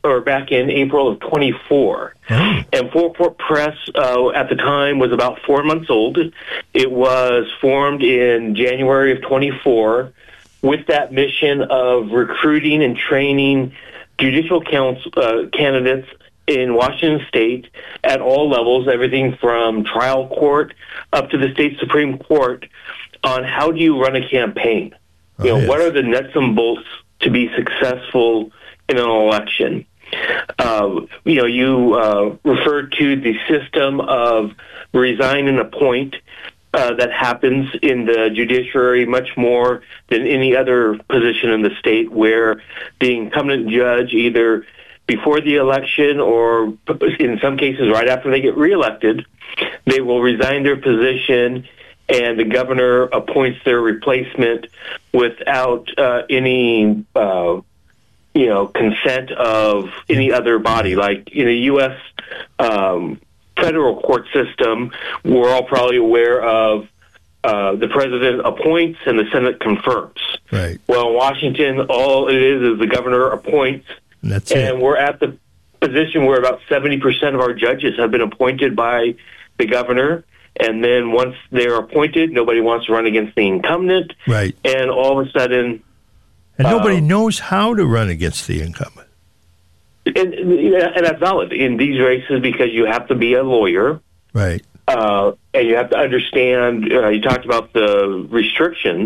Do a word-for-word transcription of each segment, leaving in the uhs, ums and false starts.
or back in April of twenty-four. Oh. And Full Court Press uh, at the time was about four months old. It was formed in January of twenty-four with that mission of recruiting and training judicial council, uh, candidates in Washington State at all levels, everything from trial court up to the state Supreme Court, on how do you run a campaign? Oh, you know, yes. What are the nuts and bolts to be successful in an election? Uh, you know, you uh, referred to the system of resign and appoint uh, that happens in the judiciary much more than any other position in the state, where the incumbent judge, either before the election or in some cases right after they get reelected, they will resign their position and the governor appoints their replacement without uh, any, uh, you know, consent of any other body. Like in the U S um, federal court system, we're all probably aware of uh, the president appoints and the Senate confirms. Right. Well, in Washington, all it is is the governor appoints, and, that's and it. We're at the position where about seventy percent of our judges have been appointed by the governor. And then once they're appointed, nobody wants to run against the incumbent. Right. And all of a sudden... And nobody um, knows how to run against the incumbent. And, and that's valid in these races because you have to be a lawyer. Right. Uh, and you have to understand, uh, you talked about the restrictions,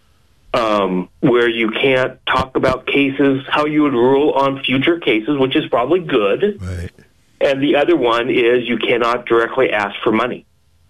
um, where you can't talk about cases, how you would rule on future cases, which is probably good. Right. And the other one is you cannot directly ask for money.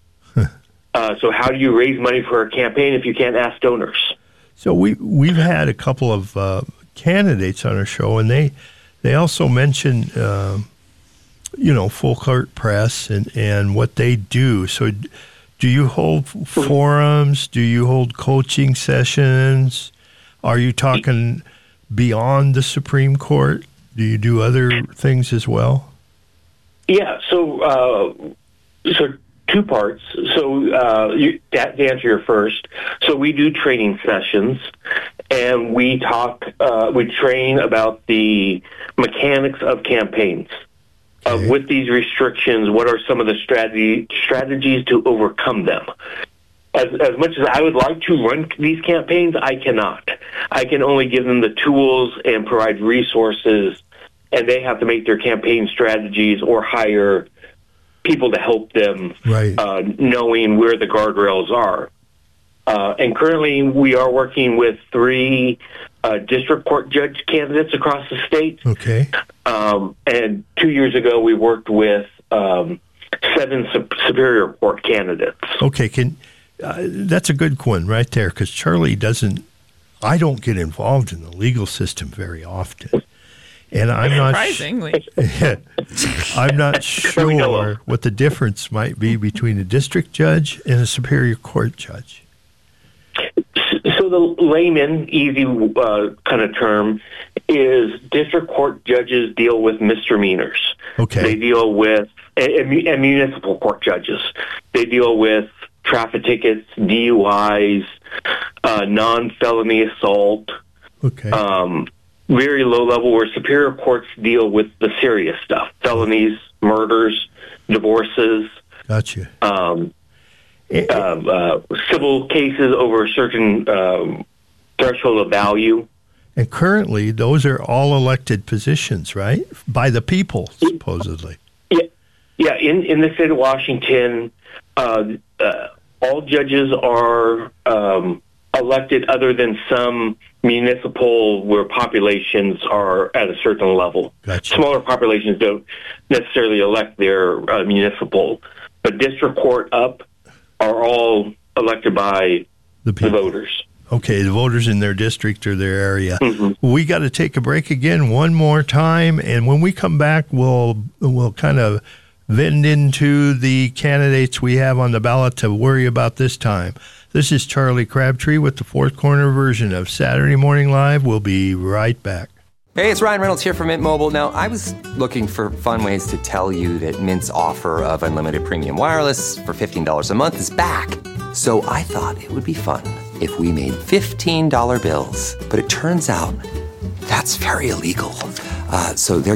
Uh, so how do you raise money for a campaign if you can't ask donors? So we, we've had a couple of uh, candidates on our show, and they they also mentioned, uh, you know, Full Court Press and, and what they do. So do you hold forums? Do you hold coaching sessions? Are you talking beyond the Supreme Court? Do you do other things as well? Yeah, so... Uh, so Two parts. So uh, you, to answer your first, so we do training sessions, and we talk, uh, we train about the mechanics of campaigns. Okay. Uh, with these restrictions, what are some of the strategy, strategies to overcome them? As, as much as I would like to run these campaigns, I cannot. I can only give them the tools and provide resources, and they have to make their campaign strategies or hire people to help them, right. uh, knowing where the guardrails are. Uh, and currently we are working with three uh, district court judge candidates across the state. Okay. Um, and two years ago we worked with um, seven su- superior court candidates. Okay, can uh, that's a good one right there, because Charlie doesn't, I don't get involved in the legal system very often. And I'm not surprisingly. Sh- I'm not sure what the difference might be between a district judge and a superior court judge. So the layman, easy uh, kind of term, is district court judges deal with misdemeanors. Okay. They deal with, and, and municipal court judges, they deal with traffic tickets, D U Is, uh, non-felony assault. Okay. Um, very low level, where superior courts deal with the serious stuff, felonies, murders, divorces. Gotcha. Um, uh, uh, civil cases over a certain um, threshold of value. And currently, those are all elected positions, right? By the people, supposedly. Yeah, yeah. In, in the state of Washington, uh, uh, all judges are um, elected other than some municipal where populations are at a certain level. Gotcha. Smaller populations don't necessarily elect their uh, municipal, but district court up are all elected by the, the voters. Okay, the voters in their district or their area. Mm-hmm. We got to take a break again one more time, and when we come back, we'll we'll kind of vend into the candidates we have on the ballot to worry about this time. This is Charlie Crabtree with the Fourth Corner version of Saturday Morning Live. We'll be right back. Hey, it's Ryan Reynolds here from Mint Mobile. Now, I was looking for fun ways to tell you that Mint's offer of unlimited premium wireless for fifteen dollars a month is back. So I thought it would be fun if we made fifteen dollar bills. But it turns out that's very illegal. Uh, so they're